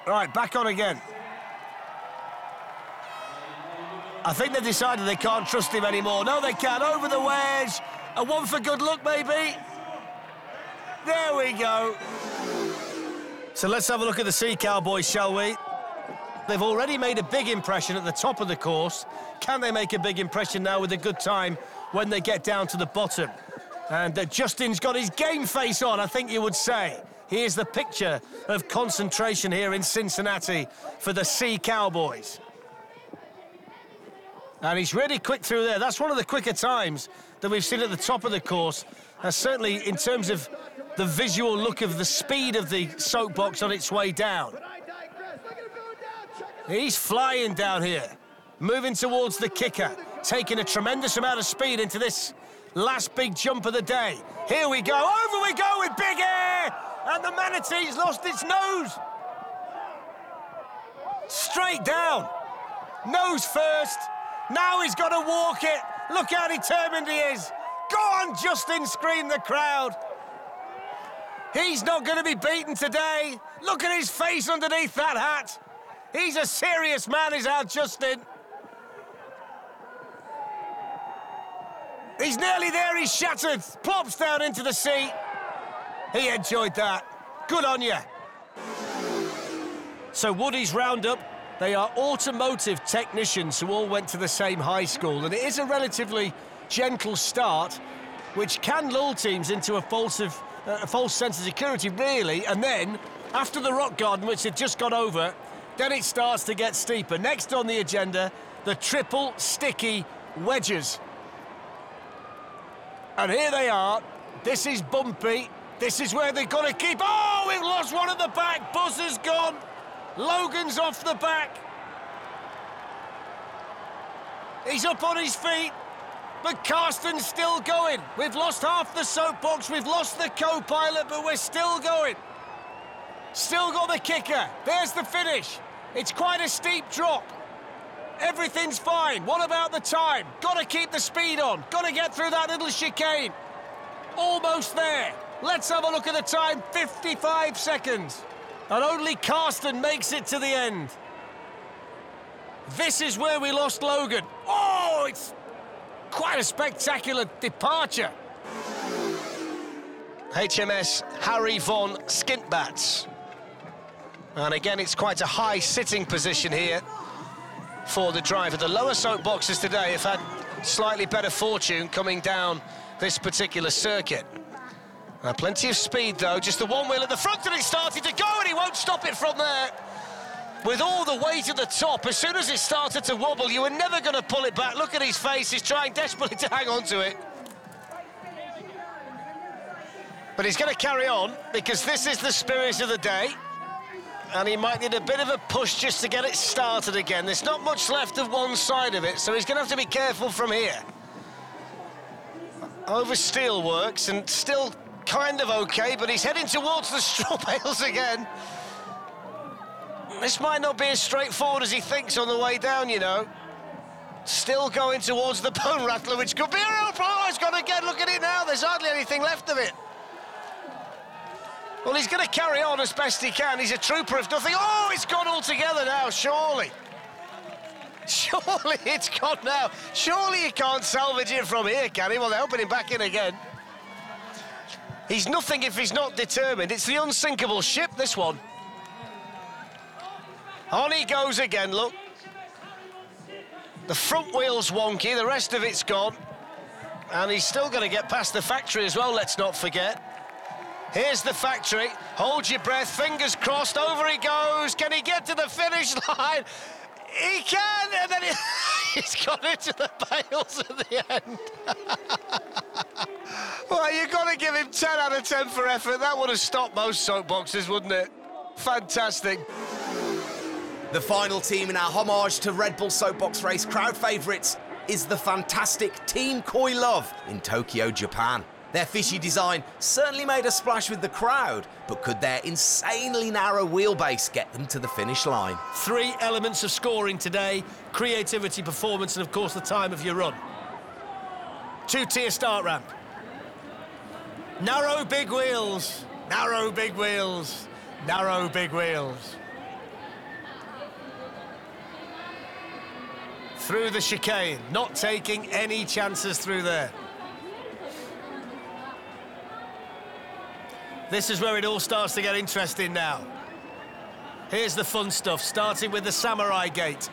Right, back on again. I think they've decided they can't trust him anymore. No, they can. Over the wedge. A one for good luck, maybe. There we go. So let's have a look at the Sea Cowboys, shall we? They've already made a big impression at the top of the course. Can they make a big impression now with a good time when they get down to the bottom? And Justin's got his game face on, I think you would say. Here's the picture of concentration here in Cincinnati for the Sea Cowboys. And he's really quick through there. That's one of the quicker times that we've seen at the top of the course. Certainly in terms of the visual look of the speed of the soapbox on its way down. He's flying down here, moving towards the kicker, taking a tremendous amount of speed into this last big jump of the day. Here we go, over we go with big air, and the Manatee's lost its nose. Straight down, nose first. Now he's got to walk it. Look how determined he is. Go on, Justin, scream the crowd. He's not going to be beaten today. Look at his face underneath that hat. He's a serious man, is our Justin. He's nearly there, he's shattered. Plops down into the sea. He enjoyed that. Good on you. So Woody's roundup. They are automotive technicians who all went to the same high school, and it is a relatively gentle start, which can lull teams into a false sense of security, really, and then, after the rock garden, which they've just got over, then it starts to get steeper. Next on the agenda, the triple sticky wedges. And here they are. This is bumpy. This is where they've got to keep... Oh, we've lost one at the back. Buzz has gone. Logan's off the back. He's up on his feet, but Karsten's still going. We've lost half the soapbox, we've lost the co-pilot, but we're still going. Still got the kicker. There's the finish. It's quite a steep drop. Everything's fine. What about the time? Got to keep the speed on. Got to get through that little chicane. Almost there. Let's have a look at the time. 55 seconds. And only Karsten makes it to the end. This is where we lost Logan. Oh, it's quite a spectacular departure. HMS Harry von Skintbats. And again, it's quite a high sitting position here for the driver. The lower soapboxes today have had slightly better fortune coming down this particular circuit. Plenty of speed, though. Just the one wheel at the front, and it started to go, and he won't stop it from there. With all the weight at the top, as soon as it started to wobble, you were never going to pull it back. Look at his face. He's trying desperately to hang on to it. But he's going to carry on, because this is the spirit of the day. And he might need a bit of a push just to get it started again. There's not much left of one side of it, so he's going to have to be careful from here. Over steelworks, and still kind of okay, but he's heading towards the straw bales again. This might not be as straightforward as he thinks on the way down, you know. Still going towards the bone rattler, which could be a real problem. Oh, he's gone again. Look at it now. There's hardly anything left of it. Well, he's going to carry on as best he can. He's a trooper if nothing. Oh, it's gone altogether now, surely. Surely it's gone now. Surely you can't salvage it from here, can he? Well, they're helping him back in again. He's nothing if he's not determined. It's the unsinkable ship, this one. On he goes again, look. The front wheel's wonky, the rest of it's gone. And he's still going to get past the factory as well, let's not forget. Here's the factory. Hold your breath, fingers crossed, over he goes. Can he get to the finish line? He can, and then he's got into the bales at the end. Well, you've got to give him 10 out of 10 for effort. That would have stopped most soapboxes, wouldn't it? Fantastic. The final team in our homage to Red Bull Soapbox Race crowd favourites is the fantastic Team Koi Love in Tokyo, Japan. Their fishy design certainly made a splash with the crowd, but could their insanely narrow wheelbase get them to the finish line? 3 elements of scoring today: creativity, performance, and of course the time of your run. 2-tier start ramp. Narrow big wheels, narrow big wheels, narrow big wheels. through the chicane, not taking any chances through there. This is where it all starts to get interesting now. Here's the fun stuff, starting with the Samurai Gate.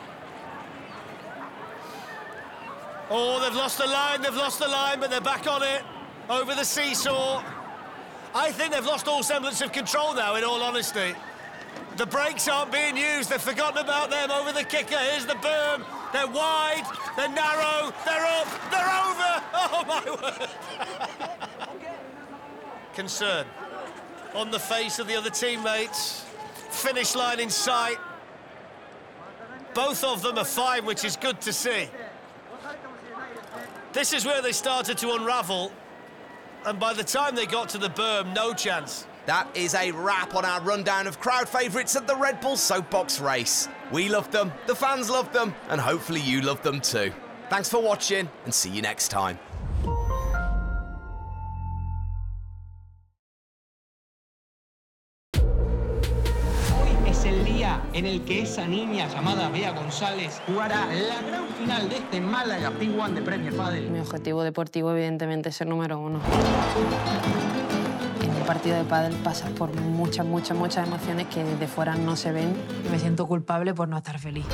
Oh, they've lost the line, but they're back on it, over the seesaw. I think they've lost all semblance of control now, in all honesty. The brakes aren't being used, they've forgotten about them over the kicker. Here's the berm, they're wide, they're narrow, they're up, they're over. Oh, my word. Concern on the face of the other teammates. Finish line in sight. Both of them are fine, which is good to see. This is where they started to unravel, and by the time they got to the berm, no chance. That is a wrap on our rundown of crowd favourites at the Red Bull Soapbox race. We loved them, the fans loved them, and hopefully you loved them too. Thanks for watching, and see you next time. En el que esa niña llamada Bea González jugará la gran final de este Málaga P1 de Premier Padel. Mi objetivo deportivo, evidentemente, es ser número uno. En un partido de pádel pasas por muchas emociones que de fuera no se ven. Me siento culpable por no estar feliz.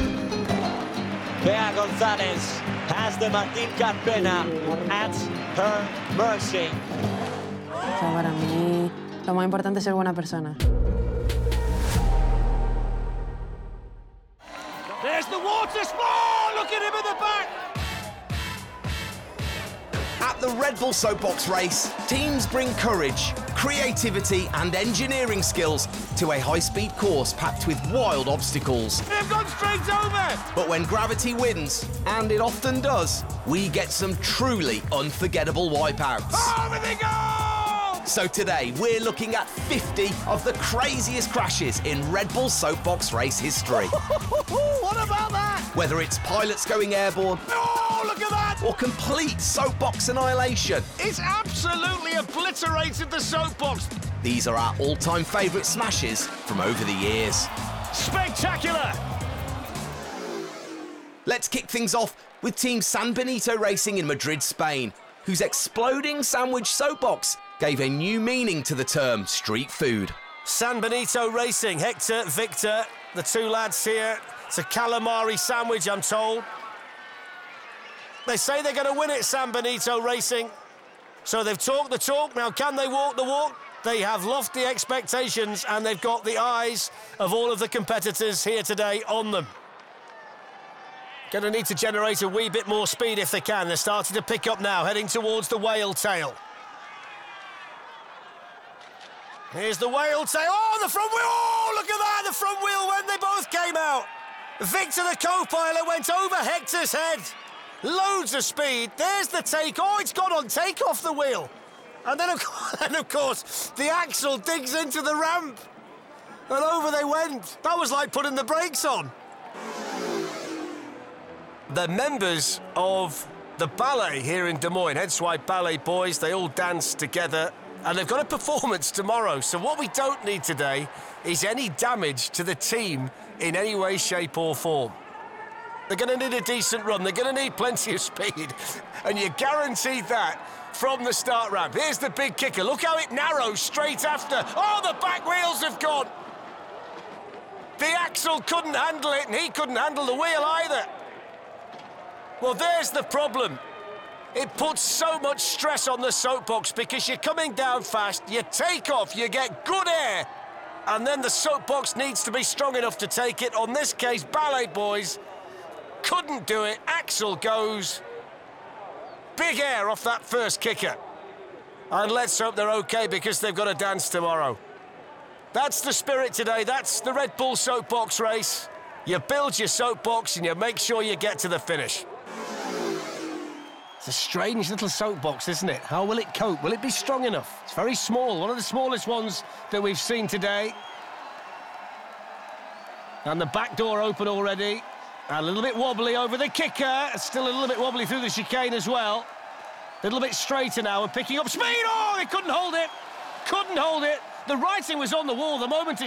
Bea González has the Martín Carpena at her mercy. O sea, para mí, lo más importante es ser buena persona. There's the water sport! Look at him in the back! At the Red Bull Soapbox race, teams bring courage, creativity and engineering skills to a high-speed course packed with wild obstacles. They've gone straight over! But when gravity wins, and it often does, we get some truly unforgettable wipeouts. Over they go! So today, we're looking at 50 of the craziest crashes in Red Bull Soapbox race history. What about that? Whether it's pilots going airborne, Oh, look at that! or complete soapbox annihilation. It's absolutely obliterated the soapbox. These are our all-time favourite smashes from over the years. Spectacular! Let's kick things off with Team San Benito Racing in Madrid, Spain, whose exploding sandwich soapbox gave a new meaning to the term street food. San Benito Racing, Hector, Victor, the two lads here. It's a calamari sandwich, I'm told. They say they're going to win it, San Benito Racing. So they've talked the talk, now can they walk the walk? They have lofty expectations and they've got the eyes of all of the competitors here today on them. Going to need to generate a wee bit more speed if they can. They're starting to pick up now, heading towards the whale tail. Here's the whale tail. Oh, the front wheel. Oh, look at that, the front wheel when they both came out. Victor, the co-pilot, went over Hector's head. Loads of speed. There's the take. Oh, it's gone on take-off the wheel. And then, of course, the axle digs into the ramp. And over they went. That was like putting the brakes on. The members of the ballet here in Des Moines, hence why Ballet Boys, they all dance together. And they've got a performance tomorrow. So what we don't need today is any damage to the team in any way, shape or form. They're going to need a decent run. They're going to need plenty of speed. And you're guaranteed that from the start ramp. Here's the big kicker. Look how it narrows straight after. Oh, the back wheels have gone. The axle couldn't handle it, and he couldn't handle the wheel either. Well, there's the problem. It puts so much stress on the soapbox because you're coming down fast, you take off, you get good air, and then the soapbox needs to be strong enough to take it. On this case, Ballet Boys couldn't do it. Axel goes. Big air off that first kicker. And let's hope they're okay because they've got a dance tomorrow. That's the spirit today. That's the Red Bull Soapbox race. You build your soapbox and you make sure you get to the finish. It's a strange little soapbox, isn't it? How will it cope? Will it be strong enough? It's very small, one of the smallest ones that we've seen today. And the back door open already. A little bit wobbly over the kicker. Still a little bit wobbly through the chicane as well. A little bit straighter now and picking up speed. Oh, they couldn't hold it. Couldn't hold it. The writing was on the wall the moment it